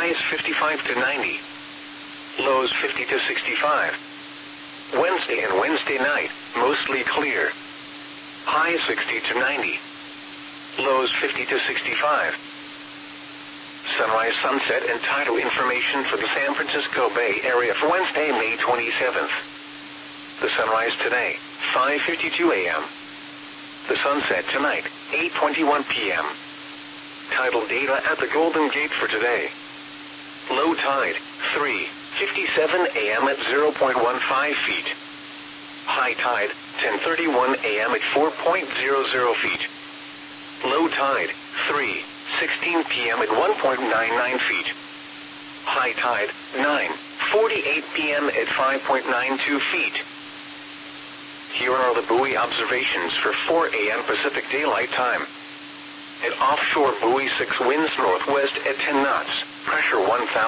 highs 55 to 90. Lows 50 to 65. Wednesday and Wednesday night, mostly clear. Highs 60 to 90. Lows 50 to 65. Sunrise, sunset, and tidal information for the San Francisco Bay Area for Wednesday, May 27th. The sunrise today, 5:52 a.m. The sunset tonight, 8:21 p.m. Tidal data at the Golden Gate for today. Low tide, 3:57 a.m. at 0.15 feet. High tide, 10:31 a.m. at 4.00 feet. Low tide, 3:16 p.m. at 1.99 feet. High tide, 9:48 p.m. at 5.92 feet. Here are the buoy observations for 4 a.m. Pacific Daylight Time. At offshore buoy 6 winds northwest at 10 knots, pressure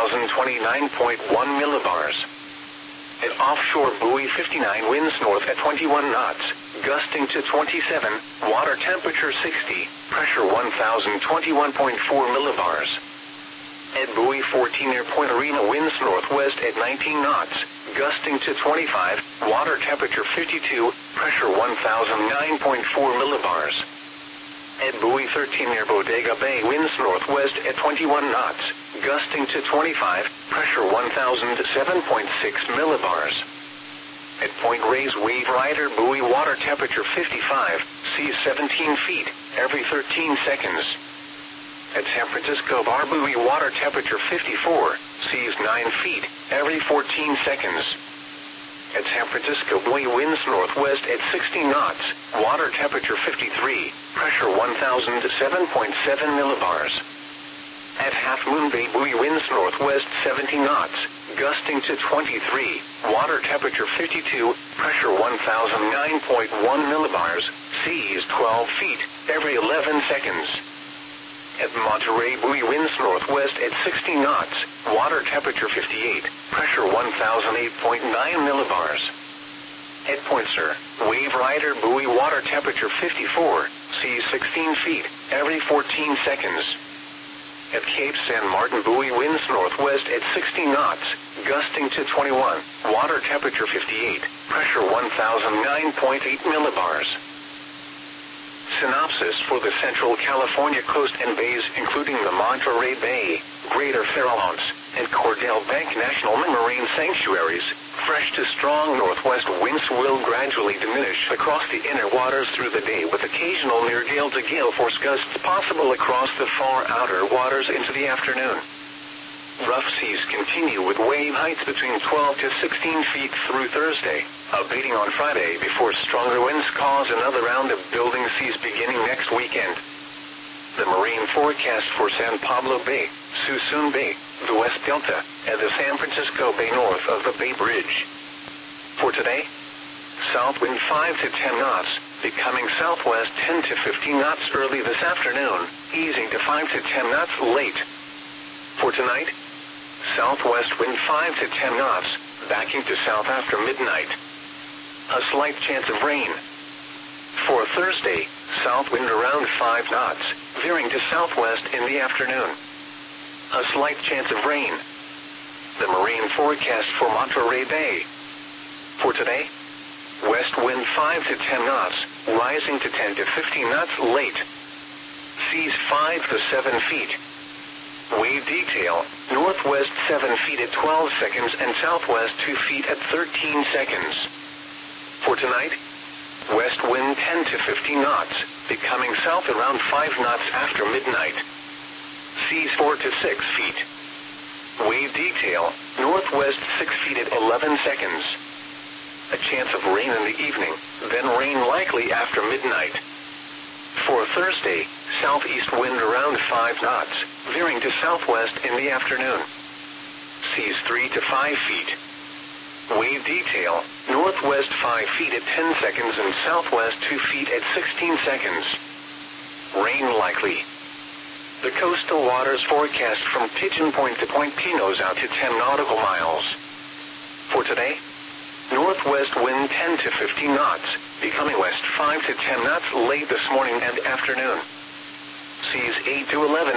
1029.1 millibars. At offshore buoy 59 winds north at 21 knots, gusting to 27, water temperature 60, pressure 1021.4 millibars. At buoy 14 near Point Arena winds northwest at 19 knots, gusting to 25, water temperature 52, pressure 1009.4 millibars. At buoy 13 near Bodega Bay winds northwest at 21 knots, gusting to 25, pressure 1007.6 millibars. At Point Reyes Wave Rider buoy water temperature 55, seas 17 feet, every 13 seconds. At San Francisco Bar buoy water temperature 54, seas 9 feet, every 14 seconds. At San Francisco buoy winds northwest at 60 knots, water temperature 53, pressure 1007.7 millibars. At Half Moon Bay buoy winds northwest 70 knots, gusting to 23, water temperature 52, pressure 1009.1 millibars, seas 12 feet, every 11 seconds. At Monterey buoy winds northwest at 60 knots, water temperature 58, pressure 1008.9 millibars. At Point Sur, Wave Rider buoy water temperature 54, seas 16 feet, every 14 seconds. At Cape San Martin buoy winds northwest at 60 knots, gusting to 21, water temperature 58, pressure 1009.8 millibars. Synopsis for the Central California coast and bays including the Monterey Bay, Greater Farallones, and Cordell Bank National Marine Sanctuaries. Fresh to strong northwest winds will gradually diminish across the inner waters through the day with occasional near gale to gale force gusts possible across the far outer waters into the afternoon. Rough seas continue with wave heights between 12 to 16 feet through Thursday, abating on Friday before stronger winds cause another round of building seas beginning next weekend. The marine forecast for San Pablo Bay, Suisun Bay, the West Delta, and the San Francisco Bay north of the Bay Bridge. For today, south wind 5 to 10 knots, becoming southwest 10 to 15 knots early this afternoon, easing to 5 to 10 knots late. For tonight, southwest wind 5 to 10 knots, backing to south after midnight. A slight chance of rain. For Thursday, south wind around 5 knots, veering to southwest in the afternoon. A slight chance of rain. The marine forecast for Monterey Bay. For today, west wind 5 to 10 knots, rising to 10 to 15 knots late. Seas 5 to 7 feet. Wave detail, northwest 7 feet at 12 seconds and southwest 2 feet at 13 seconds. For tonight, west wind 10 to 15 knots, becoming south around 5 knots after midnight. Seas 4 to 6 feet. Wave detail, northwest 6 feet at 11 seconds. A chance of rain in the evening, then rain likely after midnight. For Thursday, southeast wind around 5 knots, veering to southwest in the afternoon. Seas 3 to 5 feet. Wave detail, northwest 5 feet at 10 seconds and southwest 2 feet at 16 seconds. Rain likely. The coastal waters forecast from Pigeon Point to Point Pinos out to 10 nautical miles. For today, northwest wind 10 to 15 knots, becoming west 5 to 10 knots late this morning and afternoon. Seas 8 to 11